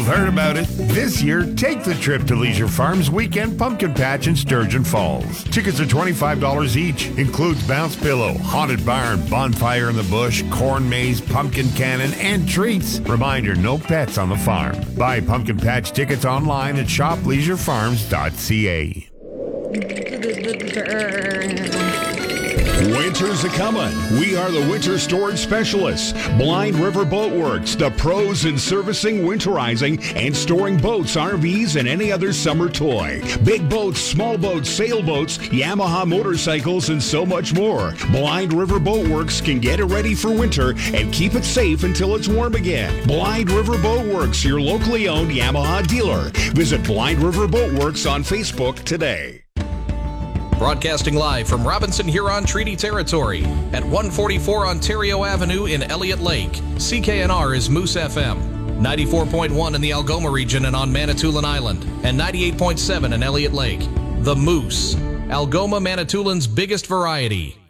heard about it. This year, take the trip to Leisure Farms Weekend Pumpkin Patch in Sturgeon Falls. Tickets are $25 each. Includes bounce pillow, haunted barn, bonfire in the bush, corn maze, pumpkin cannon, and treats. Reminder, no pets on the farm. Buy pumpkin patch tickets online at shopleisurefarms.ca. Winter's a-comin'. We are the winter storage specialists. Blind River Boat Works, the pros in servicing, winterizing, and storing boats, RVs, and any other summer toy. Big boats, small boats, sailboats, Yamaha motorcycles, and so much more. Blind River Boat Works can get it ready for winter and keep it safe until it's warm again. Blind River Boat Works, your locally owned Yamaha dealer. Visit Blind River Boat Works on Facebook today. Broadcasting live from Robinson Huron Treaty Territory at 144 Ontario Avenue in Elliott Lake. CKNR is Moose FM. 94.1 in the Algoma region and on Manitoulin Island. And 98.7 in Elliott Lake. The Moose, Algoma Manitoulin's biggest variety.